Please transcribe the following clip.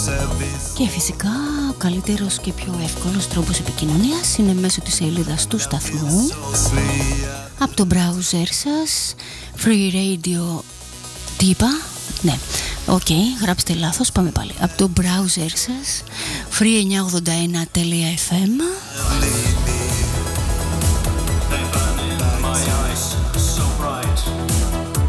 Και φυσικά ο καλύτερος και πιο εύκολος τρόπος επικοινωνίας είναι μέσω της σελίδας του σταθμού, από το browser σας, Free Radio. Τι είπα? Ναι, γράψτε λάθος, πάμε πάλι. Από το browser σας, free981.fm.